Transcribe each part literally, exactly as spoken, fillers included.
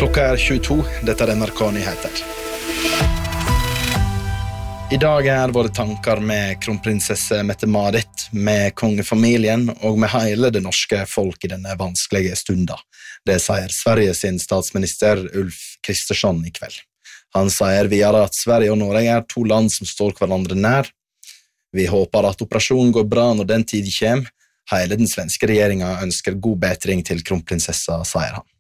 Klokka er tjueto, dette er N R K Nyheter. I dag er våre tanker med kronprinsesse Mette-Marit, med kongefamilien og med hele det norske folk i denne vanskelige stunda. Det sier Sveriges statsminister Ulf Kristersson i kveld. Han sier videre at Sverige og Norge er to land som står hverandre nær. Vi håper at operasjonen går bra når den tid kommer. Hele den svenske regjeringen ønsker god bedring til kronprinsessa, sier han.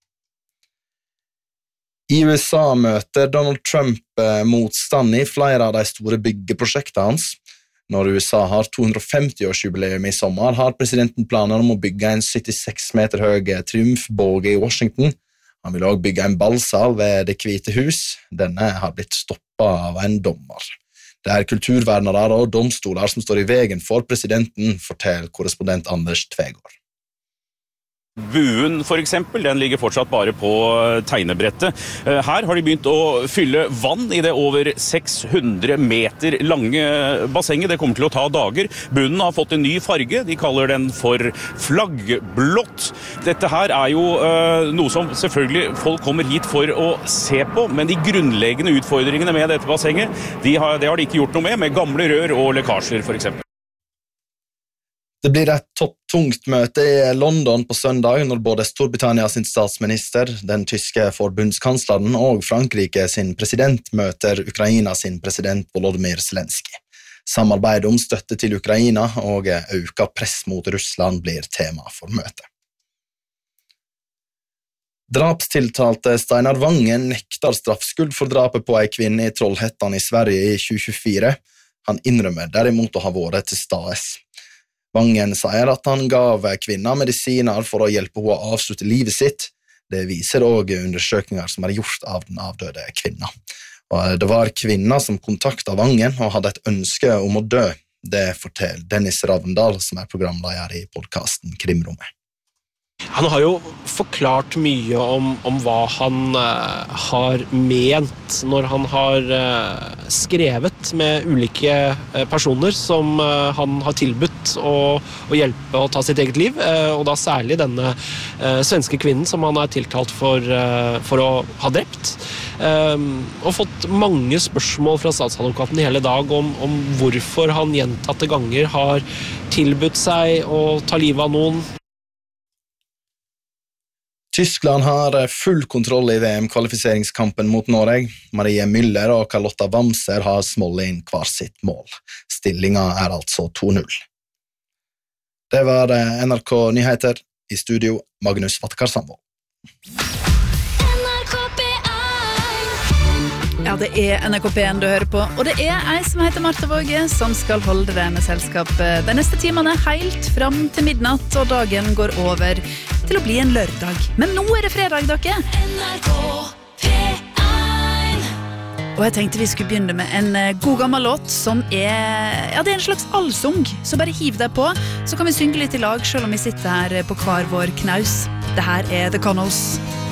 I U S A møter Donald Trump motstand i flere av de store byggeprosjektene hans. Når U S A har to hundre og femti-årsjubileum i sommer, har presidenten planer om å bygge en syttiseks meter høy triumfbåge i Washington. Han vil også bygge en ballsal ved Det hvite hus. Denne har blitt stoppet av en dommer. Det er kulturvernere og domstoler som står i veien for presidenten, forteller korrespondent Anders Tvegård. Buen for eksempel, den ligger fortsatt bare på tegnebrettet. Her har de begynt å fylle vann i det over seks hundre meter lange bassenget. Det kommer til å ta dager. Bunnen har fått en ny farge. De kaller den for flaggblått. Dette her er jo uh, noe som selvfølgelig folk kommer hit for å se på, men de grunnleggende utfordringene med dette bassenget, de har, det har de ikke gjort noe med, med gamle rør og lekkasjer for eksempel. Det blir et topptungt møte i London på søndag når både Storbritannia sin statsminister, den tyske forbundskansleren og Frankrike sin president møter Ukraina sin president Volodymyr Zelensky. Samarbeid om støtte til Ukraina og økt press mot Russland blir tema for møtet. Drapstiltalte Steinar Vangen nektar straffskyld for drapet på ei kvinne i Trollhättan i Sverige i tjue tjuefire. Han innrømmer derimot å ha vært til stades. Vangen sier at han gav kvinna medisiner for å hjelpe henne å avslutte livet sitt. Det viser også undersøkninger som er gjort av den avdøde kvinna. Og det var kvinna som kontaktet Vangen og hadde et ønske om å dø. Det forteller Dennis Ravndal, som er programleder i podcasten Krimrommet. Han har jo forklart mye om, om hva han uh, har ment når han har uh, skrevet med ulike uh, personer som uh, han har tilbudt å, å hjelpe å ta sitt eget liv, uh, og da særlig denne uh, svenske kvinnen som han er tiltalt for, uh, for å ha drept. Um, og fått mange spørsmål fra statsadvokaten hele dag om, om hvorfor han gjentatte ganger har tilbudt seg å ta livet av noen. Tyskland har full kontroll i V M-kvalifiseringskampen mot Norge. Marie Müller og Carlotta Wamser har smålet inn hver sitt mål. Stillingen er altså to null. Det var N R K Nyheter. I studio, Magnus Vatkarsandvold. Ja, det er N R K P en du hører på, og det er jeg som heter Martha Våge, som skal holde deg med selskap de neste timene helt fram til midnatt, og dagen går over til å bli en lørdag. Men nå er det fredag, dere. N R K P en. Og jeg tenkte vi skulle begynne med en god gammel låt som er, ja, det er en slags allsung, så bare hiv deg på, så kan vi synge litt i lag, selv om vi sitter her på hver vår knaus. Det her er The Connells.